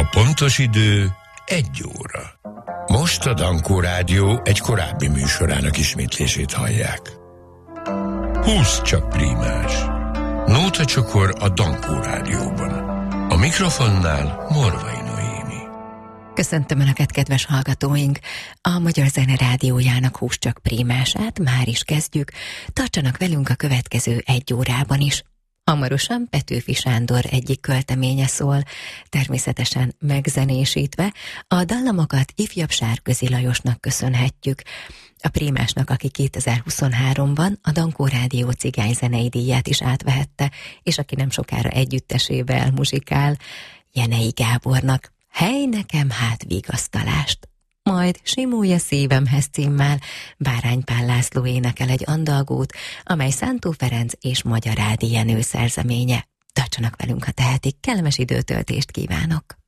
A pontos idő 1 óra. Most a Dankó Rádió egy korábbi műsorának ismétlését hallják. 20 csak prímás. Nótacsokor a Dankó Rádióban. A mikrofonnál Morvai Noémi. Köszöntöm Önöket, kedves hallgatóink! A Magyar Zene Rádiójának 20 csak prímását már is kezdjük. Tartsanak velünk a következő 1 órában is. Hamarosan Petőfi Sándor egyik költeménye szól, természetesen megzenésítve, a dallamokat ifjabb Sárközi Lajosnak köszönhetjük. A prímásnak, aki 2023-ban a Dankó Rádió cigányzenei díját is átvehette, és aki nem sokára együttesével muzsikál, Jenei Gábornak. Hely nekem hát vigasztalást! Majd Simulj a szívemhez címmel Bárány Pál László énekel egy andalgót, amely Szántó Ferenc és Magyar Ádi Jenő szerzeménye. Tartsanak velünk, ha tehetik, kellemes időtöltést kívánok!